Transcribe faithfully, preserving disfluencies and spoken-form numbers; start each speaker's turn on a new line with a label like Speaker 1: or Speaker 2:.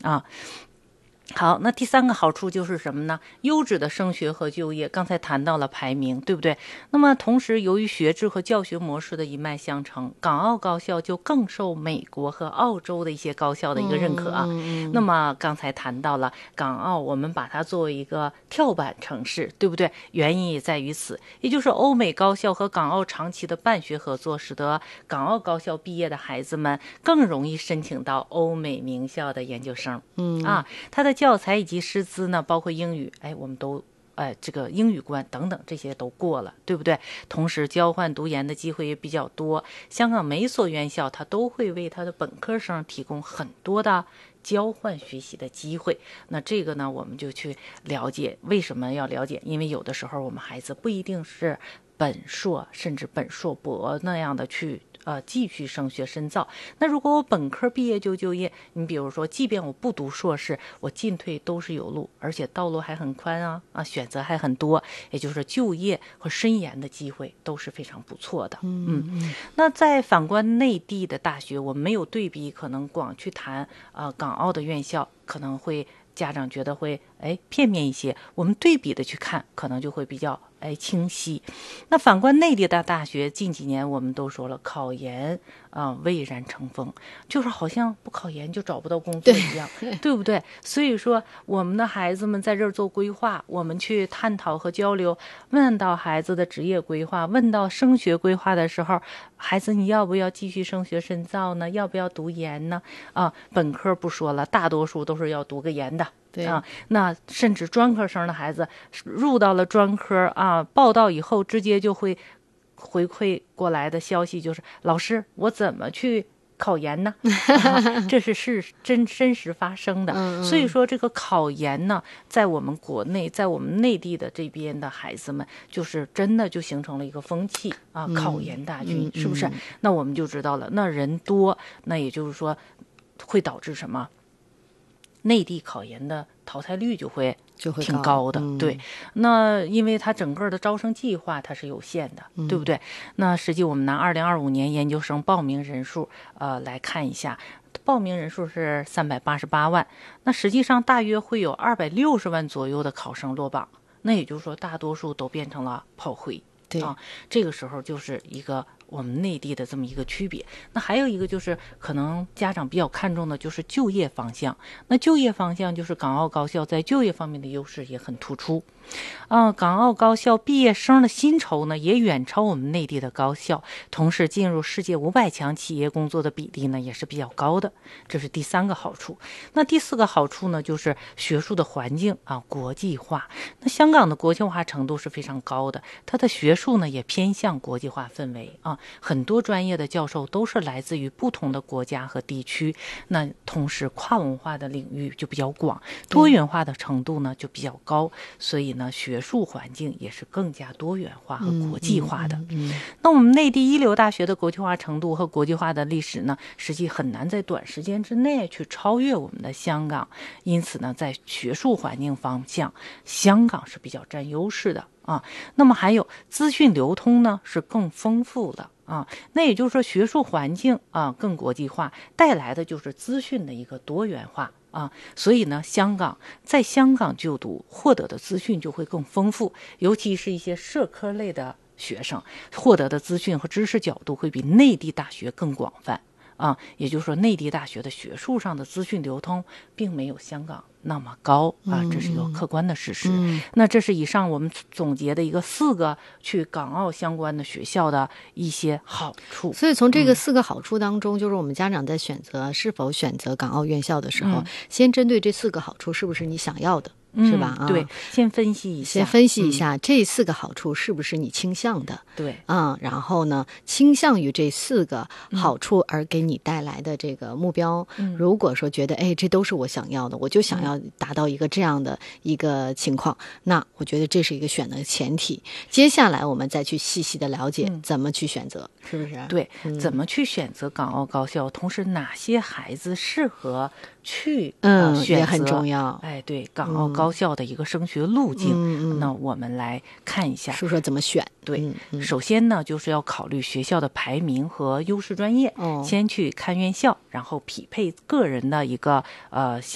Speaker 1: 啊。好，那第三个好处就是什么呢？优质的升学和就业，刚才谈到了排名，对不对？那么同时，由于学制和教学模式的一脉相承，港澳高校就更受美国和澳洲的一些高校的一个认可啊。
Speaker 2: 嗯嗯、
Speaker 1: 那么刚才谈到了港澳，我们把它作为一个跳板城市，对不对？原因也在于此，也就是欧美高校和港澳长期的办学合作，使得港澳高校毕业的孩子们更容易申请到欧美名校的研究生。
Speaker 2: 嗯
Speaker 1: 啊，它的教材以及师资呢，包括英语，哎，我们都哎这个英语关等等这些都过了，对不对？同时交换读研的机会也比较多，香港每所院校它都会为它的本科生提供很多的交换学习的机会。那这个呢，我们就去了解为什么要了解，因为有的时候我们孩子不一定是本硕甚至本硕博那样的去呃继续升学深造。那如果我本科毕业就就业，你比如说即便我不读硕士，我进退都是有路，而且道路还很宽啊啊，选择还很多，也就是就业和深研的机会都是非常不错的。
Speaker 2: 嗯
Speaker 1: 嗯，那在反观内地的大学，我们没有对比，可能光去谈呃港澳的院校，可能会家长觉得会哎片面一些，我们对比的去看，可能就会比较哎清晰。那反观内地的大学，近几年我们都说了，考研啊、呃、蔚然成风，就是好像不考研就找不到工作一样， 对, 对不对？所以说我们的孩子们在这儿做规划，我们去探讨和交流，问到孩子的职业规划，问到升学规划的时候，孩子你要不要继续升学深造呢？要不要读研呢？啊，本科不说了，大多数都是要读个研的。
Speaker 2: 对
Speaker 1: 啊，那甚至专科生的孩子入到了专科啊，报到以后直接就会回馈过来的消息就是，老师，我怎么去考研呢？啊、这是是真真实发生的。
Speaker 2: 嗯嗯
Speaker 1: 所以说这个考研呢，在我们国内，在我们内地的这边的孩子们，就是真的就形成了一个风气啊，
Speaker 2: 嗯、
Speaker 1: 考研大军、
Speaker 2: 嗯、
Speaker 1: 是不是？那我们就知道了，那人多，那也就是说会导致什么？内地考研的淘汰率就会
Speaker 2: 就会
Speaker 1: 挺高的，
Speaker 2: 嗯、
Speaker 1: 对。那因为它整个的招生计划它是有限的，
Speaker 2: 嗯、
Speaker 1: 对不对？那实际我们拿二零二五年研究生报名人数呃来看一下，报名人数是三百八十八万，那实际上大约会有二百六十万左右的考生落榜，那也就是说大多数都变成了炮灰。
Speaker 2: 对
Speaker 1: 啊，这个时候就是一个我们内地的这么一个区别。那还有一个就是可能家长比较看重的就是就业方向，那就业方向就是港澳高校在就业方面的优势也很突出。啊，港澳高校毕业生的薪酬呢也远超我们内地的高校，同时进入世界五百强企业工作的比例呢也是比较高的，这是第三个好处。那第四个好处呢就是学术的环境啊国际化。那香港的国际化程度是非常高的，它的学术呢也偏向国际化氛围啊，很多专业的教授都是来自于不同的国家和地区，那同时跨文化的领域就比较广，多元化的程度呢就比较高，所以呢学术环境也是更加多元化和国际化的。
Speaker 2: 嗯嗯嗯、
Speaker 1: 那我们内地一流大学的国际化程度和国际化的历史呢，实际很难在短时间之内去超越我们的香港，因此呢在学术环境方向，香港是比较占优势的啊。那么还有资讯流通呢是更丰富的啊，那也就是说学术环境啊更国际化，带来的就是资讯的一个多元化啊，所以呢香港在香港就读获得的资讯就会更丰富，尤其是一些社科类的学生获得的资讯和知识角度会比内地大学更广泛啊，也就是说内地大学的学术上的资讯流通并没有香港那么高啊，这是一个客观的事实。
Speaker 2: 嗯、
Speaker 1: 那这是以上我们总结的一个四个去港澳相关的学校的一些好处。
Speaker 2: 所以从这个四个好处当中、嗯、就是我们家长在选择是否选择港澳院校的时候、嗯、先针对这四个好处是不是你想要的，是吧？
Speaker 1: 嗯、对，先分析一下，
Speaker 2: 先分析一下、嗯、这四个好处是不是你倾向的，
Speaker 1: 对，
Speaker 2: 嗯，然后呢，倾向于这四个好处而给你带来的这个目标，嗯、如果说觉得哎，这都是我想要的，我就想要达到一个这样的一个情况，嗯、那我觉得这是一个选择的前提。接下来我们再去细细的了解怎么去选择，嗯、是不是？
Speaker 1: 对、
Speaker 2: 嗯，
Speaker 1: 怎么去选择港澳高校，同时哪些孩子适合去
Speaker 2: 嗯、
Speaker 1: 呃、选择
Speaker 2: 也很重要。
Speaker 1: 哎，对，港澳高校的一个升学路径，
Speaker 2: 嗯、
Speaker 1: 那我们来看一下，
Speaker 2: 说说怎么选。
Speaker 1: 对、
Speaker 2: 嗯嗯，
Speaker 1: 首先呢，就是要考虑学校的排名和优势专业，
Speaker 2: 哦、
Speaker 1: 先去看院校，然后匹配个人的一个呃。